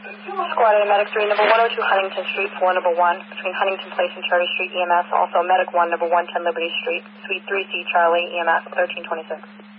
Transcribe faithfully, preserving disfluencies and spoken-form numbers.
Squad A, Medic three, number one oh two Huntington Street, floor number one, between Huntington Place and Cherry Street, E M S. Also, Medic one, number one ten Liberty Street, Suite three C, Charlie, E M S, thirteen twenty-six.